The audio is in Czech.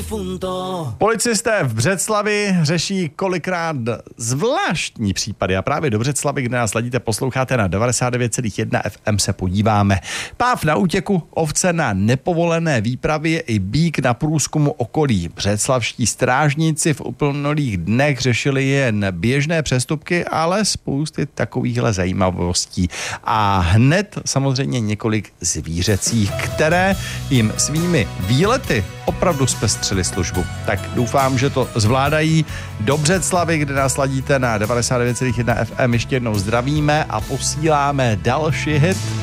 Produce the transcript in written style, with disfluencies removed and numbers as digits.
Policisté v Břeclavi řeší kolikrát zvláštní případy a právě do Břeclavy, kde nás ladíte, posloucháte na 99,1 FM, se podíváme. Páv na útěku, ovce na nepovolené výpravě i býk na průzkumu okolí. Břeclavští strážníci v uplynulých dnech řešili jen běžné přestupky, ale spousty takovýchhle zajímavostí. A hned samozřejmě několik zvířecích, které jim svými výlety opravdu zpestřili službu. Tak doufám, že to zvládají. Do Břeclavy, kde nás ladíte na 99,1 FM, ještě jednou zdravíme a posíláme další hit.